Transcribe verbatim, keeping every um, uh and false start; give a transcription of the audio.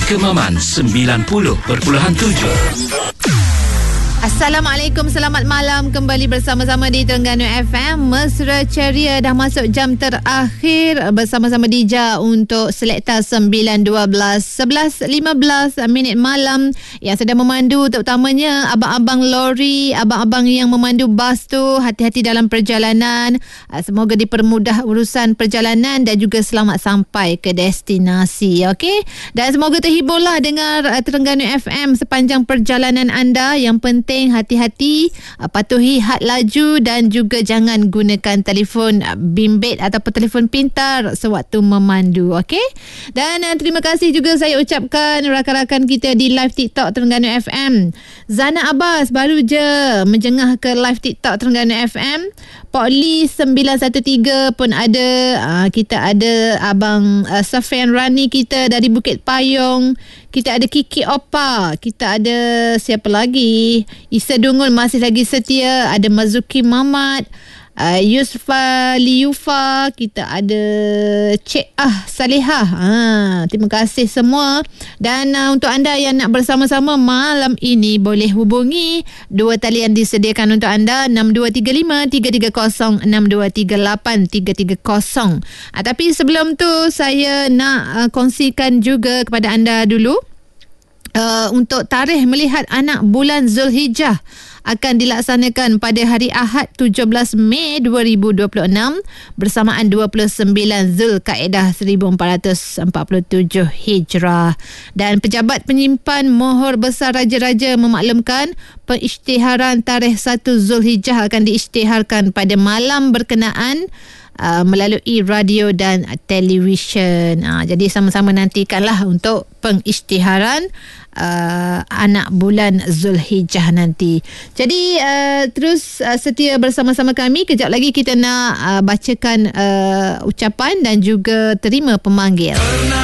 Kemaman sembilan puluh perpuluhan tujuh. Assalamualaikum, selamat malam. Kembali bersama-sama di Terengganu F M. Mesra ceria, dah masuk jam terakhir bersama-sama Dija untuk Selekta sembilan dua belas sebelas lima belas minit malam yang sedang memandu, terutamanya abang-abang lori, abang-abang yang memandu bas tu. Hati-hati dalam perjalanan. Semoga dipermudah urusan perjalanan dan juga selamat sampai ke destinasi. Okey? Dan semoga terhiburlah dengar Terengganu F M sepanjang perjalanan anda. Yang penting hati-hati, patuhi had laju dan juga jangan gunakan telefon bimbit ataupun telefon pintar sewaktu memandu. Okey? Dan uh, terima kasih juga saya ucapkan rakan-rakan kita di live TikTok Terengganu F M. Zana Abbas baru je menjengah ke live TikTok Terengganu F M. Pok Lee sembilan satu tiga pun ada. Uh, kita ada abang uh, Safian Rani kita dari Bukit Payong. Kita ada Kiki Opa. Kita ada siapa lagi? Isa Dungul masih lagi setia. Ada Mazuki Mamat, uh, Yusfa Liufa. Kita ada Cik Ah Salihah. Ha, terima kasih semua. Dan uh, untuk anda yang nak bersama-sama malam ini, boleh hubungi dua talian disediakan untuk anda, enam dua tiga lima tiga tiga kosong, enam dua tiga lapan tiga tiga kosong. Uh, tapi sebelum tu saya nak uh, kongsikan juga kepada anda dulu. Uh, untuk tarikh melihat anak bulan Zulhijjah akan dilaksanakan pada hari Ahad tujuh belas Mei dua ribu dua puluh enam bersamaan dua puluh sembilan Zulkaedah seribu empat ratus empat puluh tujuh Hijrah. Dan Pejabat Penyimpan Mohor Besar Raja-Raja memaklumkan pengisytiharan tarikh satu Zulhijjah akan diisytiharkan pada malam berkenaan Uh, melalui radio dan televisyen. Uh, jadi sama-sama nantikanlah untuk pengisytiharan uh, anak bulan Zulhijjah nanti. Jadi uh, terus uh, setia bersama-sama kami. Kejap lagi kita nak uh, bacakan uh, ucapan dan juga terima pemanggil.